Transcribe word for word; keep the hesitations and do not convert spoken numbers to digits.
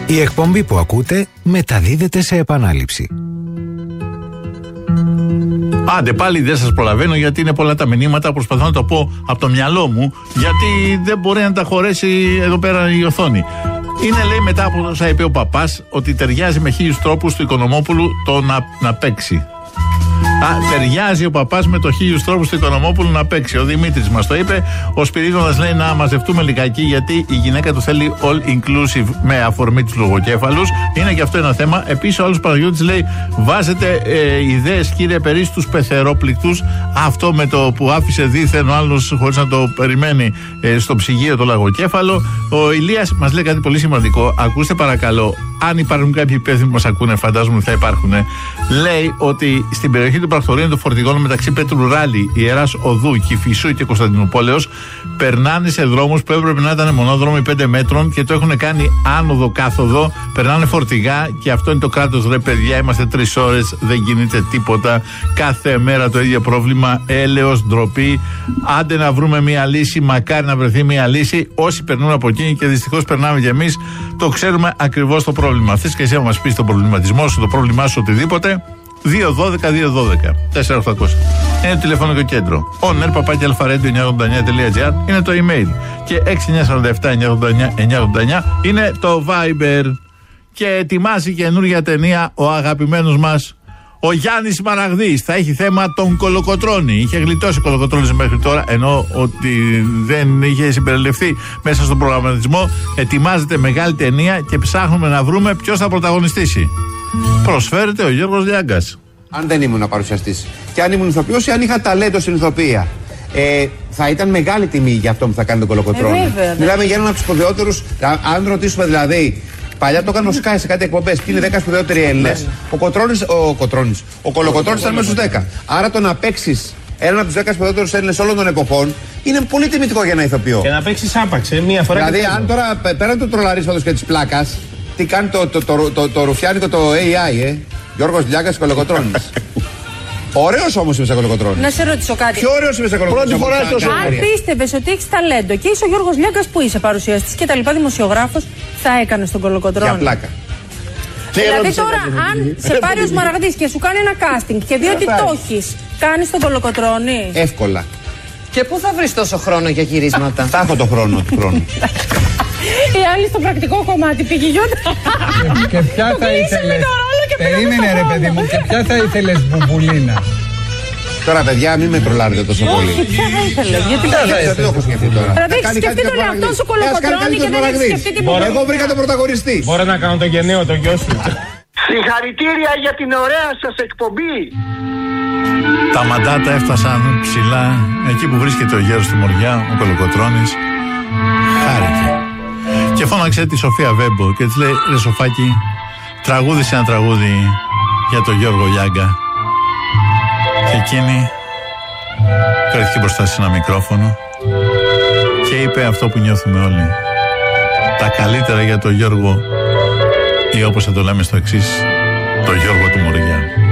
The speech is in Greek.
Η εκπομπή που ακούτε μεταδίδεται σε επανάληψη. Άντε πάλι δεν σας προλαβαίνω γιατί είναι πολλά τα μηνύματα. Προσπαθώ να το πω από το μυαλό μου, γιατί δεν μπορεί να τα χωρέσει εδώ πέρα η οθόνη. Είναι, λέει, μετά από όσα είπε ο παπάς, ότι ταιριάζει με χίλιους τρόπους του Οικονομόπουλου το να, να παίξει. Α, ταιριάζει ο παπάς με το χίλιους τρόπους του Οικονομόπουλου να παίξει. Ο Δημήτρης μας το είπε. Ο Σπυρίδωνας λέει να μαζευτούμε λιγάκι, γιατί η γυναίκα του θέλει all inclusive με αφορμή τους λογοκέφαλους. Είναι και αυτό ένα θέμα. Επίσης, ο άλλος Παναγιώτης λέει: βάζετε ε, ιδέες, κύριε Περί, στους πεθερόπληκτους. Αυτό με το που άφησε δίθεν ο άλλος χωρίς να το περιμένει ε, στο ψυγείο το λογοκέφαλο. Ο Ηλίας μας λέει κάτι πολύ σημαντικό. Ακούστε παρακαλώ, αν υπάρχουν κάποιοι υπεύθυνοι που μας ακούνε, φαντάζομαι ότι θα υπάρχουν. Λέει ότι στην περιοχή του Πρακτορείου των Φορτηγών μεταξύ Πέτρου Ράλη, Ιεράς Οδού, Κηφισού και Κωνσταντινούπολεως περνάνε σε δρόμους που έπρεπε να ήταν μονόδρομοι πέντε μέτρων και το έχουν κάνει άνοδο κάθοδο. Περνάνε φορτηγά και αυτό είναι το κράτος, ρε παιδιά. Είμαστε τρεις ώρες, δεν γίνεται τίποτα. Κάθε μέρα το ίδιο πρόβλημα. Έλεος, ντροπή. Άντε να βρούμε μια λύση. Μακάρι να βρεθεί μια λύση. Όσοι περνούν από εκεί, και δυστυχώς περνάμε κι εμείς, το ξέρουμε ακριβώς το πρόβλημα. Θες και εσύ να μας πεις τον προβληματισμό σου, το πρόβλημά σου, οτιδήποτε. δύο δώδεκα δύο δώδεκα τέσσερα οκτακόσια είναι το τηλεφωνικό κέντρο. ονερ παπάκι αλφαρέντιο εννιακόσια ογδόντα εννιά τελεία τζι άρ είναι το email. Και έξι εννιά σαράντα επτά εννιακόσια ογδόντα εννιά εννιακόσια ογδόντα εννιά είναι το Viber. Και ετοιμάζει καινούργια ταινία ο αγαπημένος μας ο Γιάννης Σμαραγδής. Θα έχει θέμα τον Κολοκοτρώνη. Είχε γλιτώσει ο Κολοκοτρώνης μέχρι τώρα, ενώ ότι δεν είχε συμπεριληφθεί μέσα στον προγραμματισμό. Ετοιμάζεται μεγάλη ταινία και ψάχνουμε να βρούμε ποιος θα πρωταγωνιστήσει. Προσφέρεται ο Γιώργος Λιάγκας. Αν δεν ήμουν παρουσιαστής και αν ήμουν ηθοποιός ή αν είχα ταλέντο στην ηθοποιία, ε, θα ήταν μεγάλη τιμή για αυτό που θα κάνει τον Κολοκοτρώνη. Ε, Μιλάμε για έναν από τους σπουδαιότερους. Αν ρωτήσουμε δηλαδή, παλιά το έκανε ο Σκάι σε κάτι εκπομπές. Ποιοι είναι δέκα σπουδαιότεροι Έλληνες. Ο Κοτρώνης, ο, Κοτρώνης, ο Κολοκοτρώνης ήταν μέσα στους δέκα. Άρα το να παίξεις έναν από τους δέκα σπουδαιότερους Έλληνες όλων των εποχών είναι πολύ τιμητικό για ένα ηθοποιό. Και να παίξεις άπαξ, ε, μία φορά. Δηλαδή, αν τώρα πέραν του τρολαρίσματος και της πλάκας, τι κάνει το, το, το, το, το, το ρουφιάνικο το έι άι, ε. Γιώργος Λιάγκας Κολοκοτρώνης. Ωραίος όμως είμαι σε Κολοκοτρώνης. Να σε ρωτήσω κάτι. Πιο ωραίος είμαι σε Κολοκοτρώνης. Πρώτη φορά τόσο. Αν πίστευες ότι έχεις ταλέντο και είσαι ο Γιώργος Λιάγκας που είσαι παρουσιαστής και τα λοιπά δημοσιογράφος, θα έκανες τον Κολοκοτρώνη. Για πλάκα. Δηλαδή τώρα, αν σε πάρει ο Σμαραγδής και σου κάνει ένα casting και δει ότι το έχεις, κάνεις τον Κολοκοτρώνη. Εύκολα. Και πού θα βρεις τόσο χρόνο για γυρίσματα? Θα έχω το χρόνο του χρόνου. Η άλλη στο πρακτικό κομμάτι πήγε γιώτα. Και ποια θα ήθελες? Περίμενε ρε παιδί μου, και ποια θα ήθελες μπουμπουλίνα? Τώρα παιδιά μην με τρολάρετε τόσο πολύ. Όχι, ποια θα ήθελες? Γιατί δεν το έχω σκεφτεί τώρα. Δηλαδή έχεις σκεφτεί τον εαυτό σου Κολοκοτρώνη και δεν έχεις σκεφτεί τίποτα. Εγώ βρήκα τον πρωταγωνιστή. Μπορώ να κάνω το γενναίο το γιο σου. Συγχαρητήρια για την ωραία σας εκπομπή. Τα μαντάτα έφτασαν ψηλά εκεί που βρίσκεται ο γέρος στη Μοριά, ο Κολοκοτρώνης. Χάρηκε. Και φώναξε τη Σοφία Βέμπο και της λέει: ρε Σοφάκη, τραγούδισε ένα τραγούδι για τον Γιώργο Λιάγκα. Και εκείνη βρέθηκε μπροστά σε ένα μικρόφωνο και είπε αυτό που νιώθουμε όλοι. Τα καλύτερα για τον Γιώργο, ή όπως θα το λέμε στο εξής, τον Γιώργο του Μοριά.